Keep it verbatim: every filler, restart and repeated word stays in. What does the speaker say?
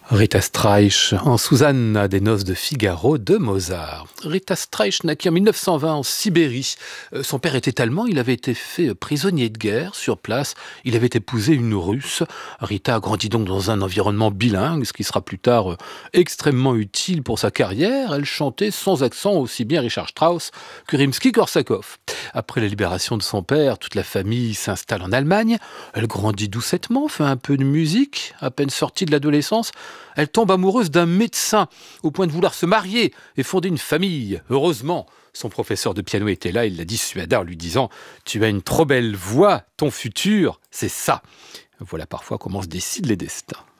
Rita Streich en Susanna des Noces de Figaro de Mozart. Rita Streich naquit en mille neuf cent vingt en Sibérie. Euh, Son père était allemand, il avait été fait prisonnier de guerre sur place. Il avait épousé une Russe. Rita a grandi donc dans un environnement bilingue, ce qui sera plus tard euh, extrêmement utile pour sa carrière. Elle chantait sans accent aussi bien Richard Strauss que Rimsky-Korsakov. Après la libération de son père, toute la famille s'installe en Allemagne. Elle grandit doucettement, fait un peu de musique. À peine sortie de l'adolescence, elle tombe amoureuse d'un médecin, au point de vouloir se marier et fonder une famille. Heureusement, son professeur de piano était là, il la dissuada en lui disant « Tu as une trop belle voix, ton futur, c'est ça ». Voilà parfois comment se décident les destins.